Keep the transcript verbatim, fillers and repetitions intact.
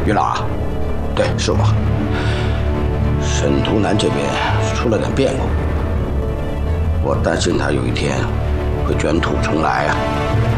于老啊，对，是我。沈图南这边出了点变故，我担心他有一天会卷土重来啊。